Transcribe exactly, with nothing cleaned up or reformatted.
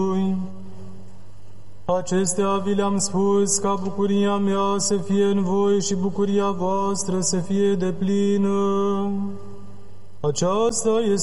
Acestea vi le-am spus ca bucuria mea să fie în voi și bucuria voastră să fie deplină. Aceasta este